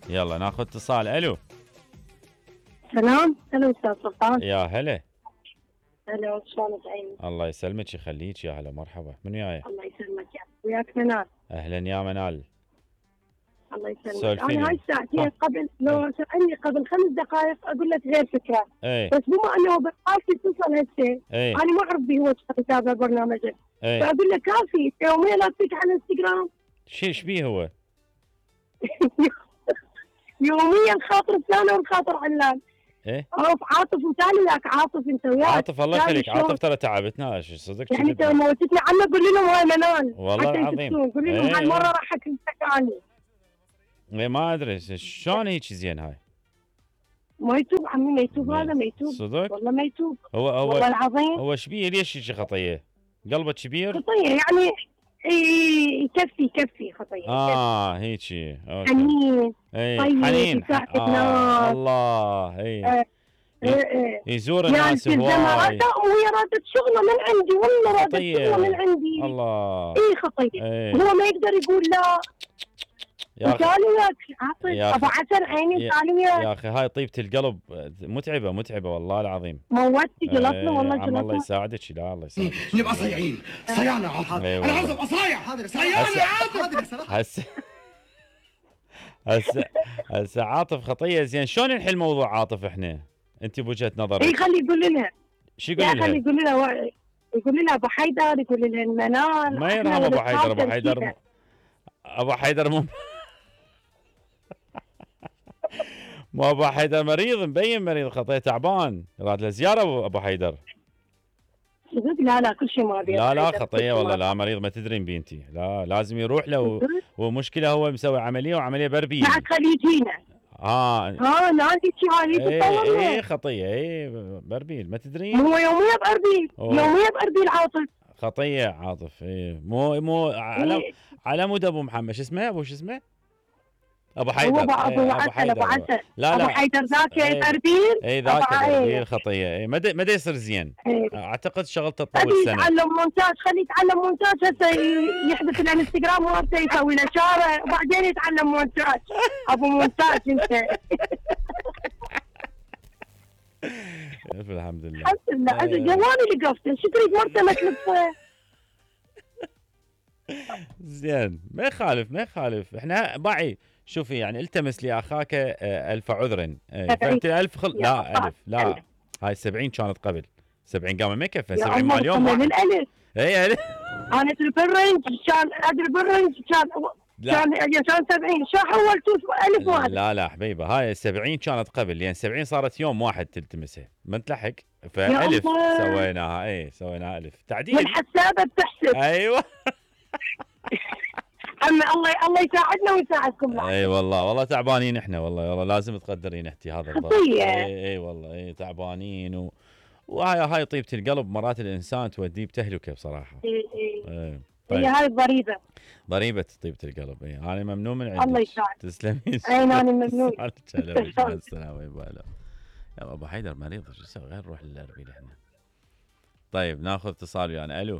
يلا ناخذ اتصال. الو. سلام. هلا استاذ سلطان. يا هلا. هلا شلونك عيني؟ الله يسلمك يخليك. يا هلا مرحبا. من وياي؟ الله يسلمك وياك منال. اهلا يا منال. الله يسلمك. سولفيني. انا هاي الساعتين قبل لو سالني قبل 5 دقائق اقول لك غير فكره. اي بس بما انه بحالتي اتصل هسه اي انا ما اعرف به هو يتابع برنامجك. اي فاقول لك كافي يوميا لا تفيك على الانستغرام. ايش بيه هو؟ يوميا خاطر فلان وخاطر علان. ايه عرف عاطف وتالي لك عاطف انت وياك. عاطف الله تالي يخليك. شلون؟ عاطف ترى تعبتنا صدق يعني انت كذب. موتتني عنه قول لهم هاي منال. والله حتى العظيم. يشوفون. قول لهم ايه هالمره راح اكلمك عني. ايه ما ادري شلون هيك زين هاي. ما يتوب عمي ما يتوب هذا ما يتوب. صدق؟ والله ما يتوب. هو والله العظيم. هو ايش بيه؟ ليش هيك خطيه؟ قلبه كبير؟ خطية يعني يكفي خطية. هيجي اوكي. حنين. ايه طيب، حنين. يساعد الناس. الله. ايه ايه يزور يعني الناس في الزمن هواي. وهي رادت شغله من عندي والله رادت خطية. شغله من عندي. الله. اي خطية. ايه هو ما يقدر يقول لا. يا اخي وتالي وياك يا عاطف ابو عسل عيني يا- تالي وياك. يا اخي هاي طيبة القلب متعبة والله العظيم. موتي جلطنا والله عم الله جلطنا. يساعدك. لا الله يساعدك. نبقى صايعين صيانة عاطف. إيه انا والله. عاوز ابقى صايع. صيانة عاطف. هسه عاطف خطية زين. شلون نحل موضوع عاطف احنا؟ انت بوجهة اي نظرك خلي يقول لها. شو يا يقول خلي لها؟ يقول لها ابو حيدر يقول لها المنال. ما يرهم إحنا ابو حيدر. ابو ونتقابل حيدر كذا. ابو حيدر مو ابو حيدر مريض مبين مريض خطيه تعبان. راد له زياره ابو حيدر. صدق لا كل شيء ما ابي. لا خطيه والله. لا مريض ما تدرين بنتي. لا لازم يروح له. ومشكله هو مسوي عمليه وعمليه بربيل. بعد خليه يجينا. نادي شي هاي ايه خطيه. ايه بربيل ما تدرين. هو يوميا باربيل. يوميا باربيل عاطف. خطيه عاطف. ايه مو على مود ابو محمد. شو اسمه شو اسمه؟ ابو حيدر. هو ابو عسل. ابو عسل. لا ابو حيدر ذاك اربيل. اي ذاك بربيل خطيه. اي ما يصير زين. اعتقد شغلته تطول خليه سنه. يتعلم مونتاج. خليه يتعلم مونتاج. هسه يحدث الانستغرام وهسه يسوي له شاره وبعدين يتعلم مونتاج. ابو مونتاج انت. الحمد لله. الحمد لله. جواني اللي قفته. شو تريد مرته ما تلفه. زين ما يخالف احنا باعي. شوفي يعني التمس لاخاك الف عذر. فانت الف لا هاي 70 كانت قبل. 70 قام ما يكفي. 70 مال اليوم من الالف. اي انا بالرنج كان ادري بالرنج كان 70. شو حولتوا الف واحد؟ لا حبيبه هاي 70 كانت قبل. يعني 70 صارت يوم واحد تلتمسها ما تلحق. فالف سويناها. سويناها الف تعديل. والحسابه بتحسب. ايوه. عمي الله يساعدنا ويساعدكم. اي والله تعبانين احنا. والله لازم تقدرين اختي هذا الضغط. اي والله تعبانين وهاي طيبة القلب مرات الانسان توديه بتهلكه بصراحه. اي طيب. هي هاي ضريبه طيبة القلب. انا ممنون من عندك. الله يساعدك. تسلمين. انا ممنون. مع السلامه. يا ابو حيدر مريض شو نسوي غير نروح للاربيل احنا. طيب ناخذ اتصال ويانا. الو.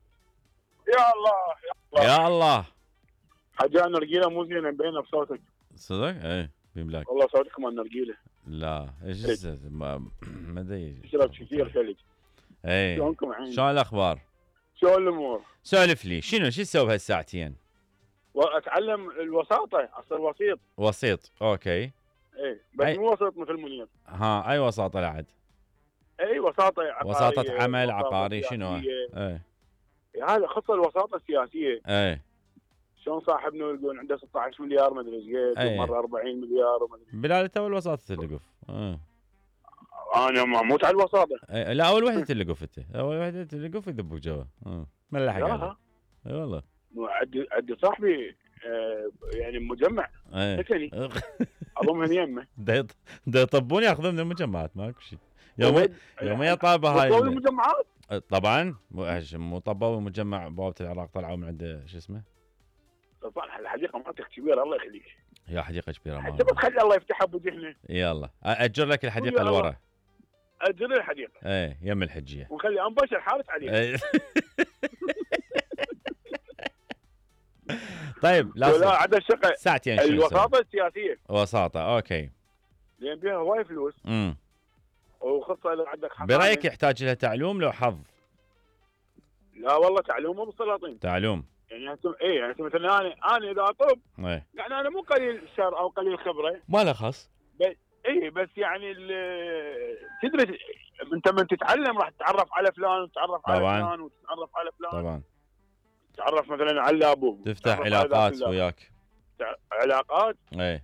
يا الله حاجة النرجيلة مو زينة مبينة بصوتك. صدق؟ ايه بيملاك. والله صوتك مال النرجيلة. لا ايش ما ادري. تشرب كثير ثلج. ايه شلونكم عيني؟ شلون الاخبار؟ شلون الامور؟ سولف لي شو تسوي بهالساعتين؟ واتعلم الوساطة اصير وسيط. اوكي. ايه بس مو وسيط مثل منير. اي وساطة لعد؟ اي وساطة عقارية. وساطة عمل عقاري شنو؟ ايه هذا خص الوساطة السياسية. ايه شلون صاحبنا يقول عنده 16 مليار ما ادري ايش قد ومره 40 مليار وما ادري. بلال تو الوساطة تلقف. انا موت على الوساطة. لا اول وحدة تلقف انت. اول وحدة تلقف يذبوك جوا. ما لحق عليه. اي والله. عندي صاحبي يعني مجمع سكني اضمهم يمه. دا يطبون ياخذون من المجمعات ماكو شيء. يوميا طابه هاي المجمعات. طبعا مو طبوا مجمع بوابة العراق طلعوا من عنده شو اسمه. طبعا الحديقه مالتك كبيره الله يخليك. يا حديقه كبيره ما تبى تخلي الله يفتحها بوجهنا. يلا اجر لك الحديقه اللي ورا. اجر الحديقه. يم الحجيه. ونخلي انبشر حارس عليها. طيب لا لا عدا الشقه ساعتين شنو نسوي؟ الوساطه السياسيه وساطه اوكي. لان بيها هواي فلوس وخصوصا اذا عندك حضانة. برايك يحتاج لها تعلوم لو حظ؟ لا والله تعلوم مو بالسلاطين. تعلوم يعني انتم يعني انتم مثلا انا اذا اطب ايه يعني انا مو قليل الشر او قليل الخبره. ما له خص. بس يعني تدري انت من تتعلم راح تتعرف على فلان وتتعرف على فلان وتتعرف على فلان. طبعا تتعرف مثلا على ابوه. تفتح علاقات وياك. علاقات. ايه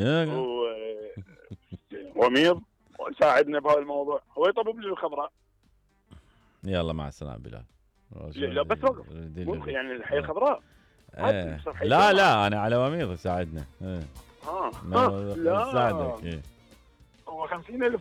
وامير وساعدنا بهذا الموضوع. هو يطبب لي الخبراء. يلا مع السلامه بلال. لا بس وقف يعني الحياه الخضراء. لا انا على وميض يساعدنا. لا ساعدك. هو 50,000